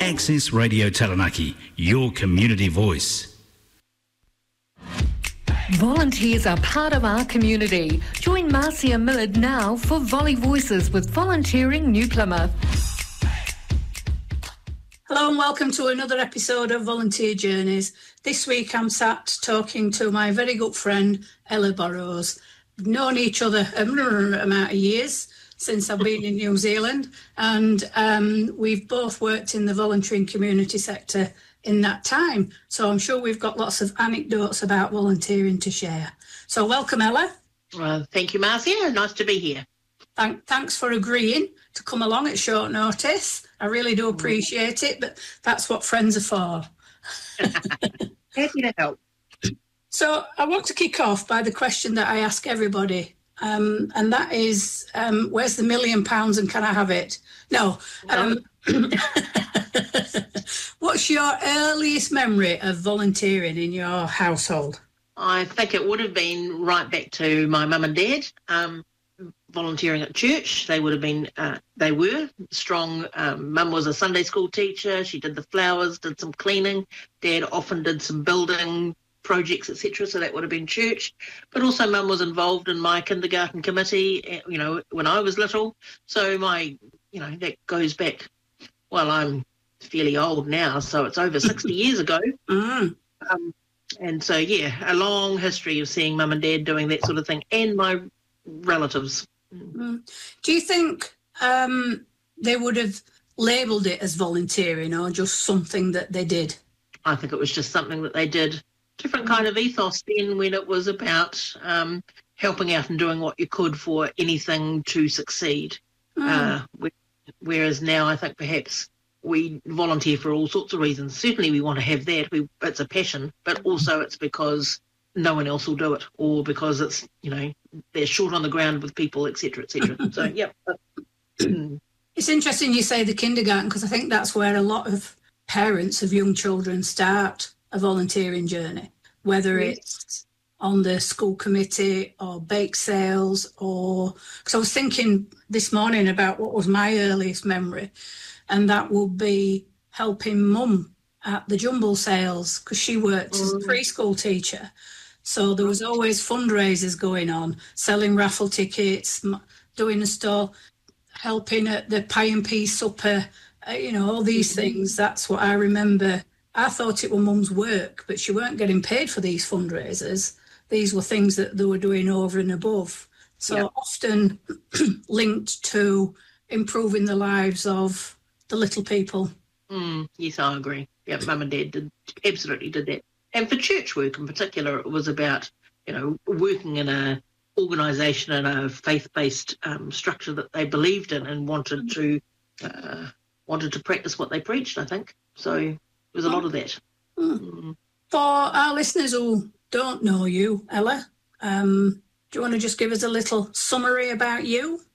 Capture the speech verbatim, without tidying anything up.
Access Radio Taranaki, your community voice. Volunteers are part of our community. Join Marcia Millard now for Volley Voices with Volunteering New Plymouth. Hello and welcome to another episode of Volunteer Journeys. This week I'm sat talking to my very good friend Ella Burrows. We've known each other a amount of years since I've been in New Zealand, and um, we've both worked in the volunteering community sector in that time. So I'm sure we've got lots of anecdotes about volunteering to share. So welcome, Ella. Well, thank you, Marcia. Nice to be here. Thank, thanks for agreeing to come along at short notice. I really do appreciate it, but that's what friends are for. Happy to help. So I want to kick off by the question that I ask everybody, um, and that is, um, where's the million pounds and can I have it? No. Um, What's your earliest memory of volunteering in your household? I think it would have been right back to my mum and dad, um, volunteering at church. They would have been, uh, they were strong. Um, mum was a Sunday school teacher. She did the flowers, did some cleaning. Dad often did some building projects, et cetera. So that would have been church. But also mum was involved in my kindergarten committee, you know, when I was little. So my, you know, that goes back, well, I'm fairly old now, so it's over sixty years ago. Mm. Um, and so, yeah, a long history of seeing mum and dad doing that sort of thing, and my relatives. Mm. Do you think um, they would have labelled it as volunteering or just something that they did? I think it was just something that they did. Different kind of ethos then, when it was about um, helping out and doing what you could for anything to succeed. Mm. Uh, whereas now I think perhaps we volunteer for all sorts of reasons. Certainly we want to have that. We, it's a passion, but also it's because no one else will do it, or because it's, you know, they're short on the ground with people, et cetera, et cetera. So, yeah. It's interesting you say the kindergarten, because I think that's where a lot of parents of young children start a volunteering journey, whether yes. it's on the school committee or bake sales, or because I was thinking this morning about what was my earliest memory, and that would be helping mum at the jumble sales, because she worked mm. as a preschool teacher. So there was always fundraisers going on, selling raffle tickets, doing a stall, helping at the pie and peas supper, uh, you know, all these mm-hmm. things. That's what I remember. I thought it was mum's work, but she weren't getting paid for these fundraisers. These were things that they were doing over and above. So yep. often linked to improving the lives of the little people. Mm, yes, I agree. Yeah, mum and dad did absolutely did that. And for church work in particular, it was about, you know, working in a organisation and a faith-based um, structure that they believed in and wanted mm. to uh, wanted to practice what they preached, I think. So there was a lot of that. Mm. Mm. For our listeners who don't know you, Ella, um, do you want to just give us a little summary about you?